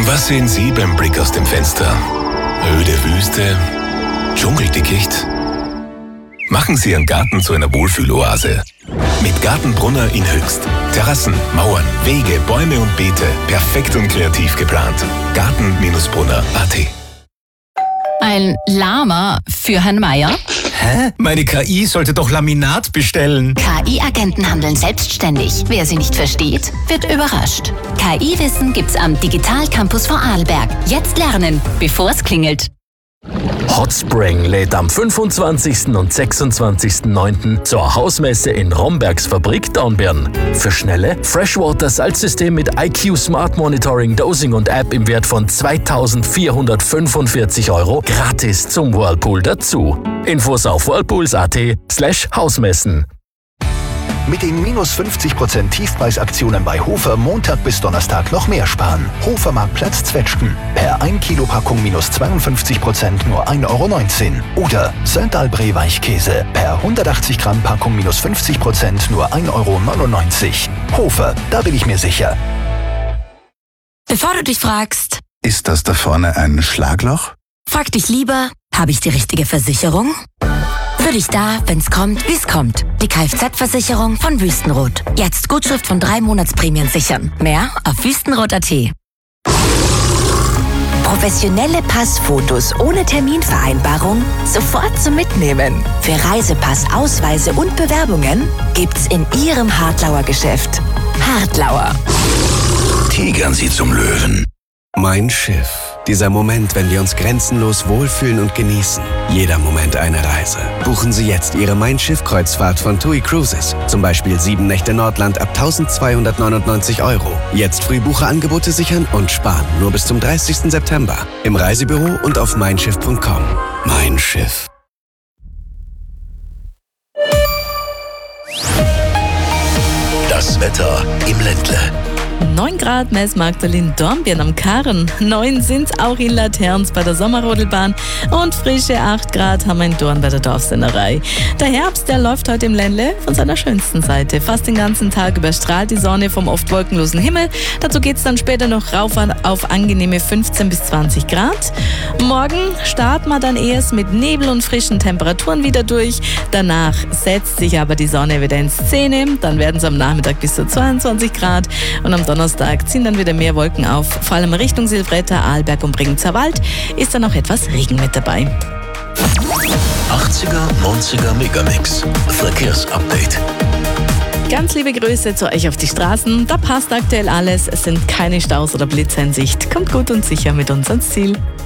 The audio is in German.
Was sehen Sie beim Blick aus dem Fenster? Öde Wüste? Dschungeldickicht? Machen Sie Ihren Garten zu einer Wohlfühloase. Mit Gartenbrunner in Höchst. Terrassen, Mauern, Wege, Bäume und Beete. Perfekt und kreativ geplant. Garten-brunner.at. Ein Lama für Herrn Meier? Hä? Meine KI sollte doch Laminat bestellen. KI-Agenten handeln selbstständig. Wer sie nicht versteht, wird überrascht. KI-Wissen gibt's am Digital Campus Vorarlberg. Jetzt lernen, bevor es klingelt. Hotspring lädt am 25. und 26.09. zur Hausmesse in Rombergs Fabrik Dornbirn. Für schnelle Freshwater-Salzsystem mit IQ Smart Monitoring, Dosing und App im Wert von 2.445 € gratis zum Whirlpool dazu. Infos auf whirlpools.at/Hausmessen. Mit den minus 50% Tiefpreisaktionen bei Hofer Montag bis Donnerstag noch mehr sparen. Hofermarktplatz Zwetschgen. Per 1 Kilo Packung minus 52% nur 1,19 € Oder Söndalbree Weichkäse. Per 180 Gramm Packung minus 50% nur 1,99 €. Hofer, da bin ich mir sicher. Bevor du dich fragst, Ist das da vorne ein Schlagloch? frag dich lieber, habe ich die richtige Versicherung? Für dich da, wenn's kommt, wie's kommt. Die Kfz-Versicherung von Wüstenrot. Jetzt Gutschrift von 3 Monatsprämien sichern. Mehr auf wüstenrot.at. Professionelle Passfotos ohne Terminvereinbarung sofort zum Mitnehmen. Für Reisepass, Ausweise und Bewerbungen gibt's in Ihrem Hartlauer Geschäft. Hartlauer. Tigern Sie zum Löwen. Mein Schiff. Dieser Moment, wenn wir uns grenzenlos wohlfühlen und genießen. Jeder Moment eine Reise. Buchen Sie jetzt Ihre Mein Schiff-Kreuzfahrt von TUI Cruises. Zum Beispiel 7 Nächte Nordland ab 1.299 €. Jetzt Frühbucherangebote sichern und sparen. Nur bis zum 30. September. Im Reisebüro und auf meinschiff.com. Mein Schiff. Das Wetter im Ländle. 9 Grad Messmarktal in Dornbirn am Karren. 9 sind's auch in Laterns bei der Sommerrodelbahn. Und frische 8 Grad haben wir in Dorn bei der Dorfsennerei. Der Herbst, der läuft heute im Ländle von seiner schönsten Seite. Fast den ganzen Tag überstrahlt die Sonne vom oft wolkenlosen Himmel. Dazu geht's dann später noch rauf auf angenehme 15 bis 20 Grad. Morgen starten wir dann erst mit Nebel und frischen Temperaturen wieder durch. Danach setzt sich aber die Sonne wieder in Szene. Dann werden es am Nachmittag bis zu 22 Grad. Und am Donnerstag ziehen dann wieder mehr Wolken auf. Vor allem Richtung Silvretta, Arlberg und Bregenzer Wald ist dann auch etwas Regen mit dabei. 80er, 90er Megamix. Verkehrsupdate. Ganz liebe Grüße zu euch auf die Straßen. Da passt aktuell alles. Es sind keine Staus oder Blitze in Sicht. Kommt gut und sicher mit uns ans Ziel.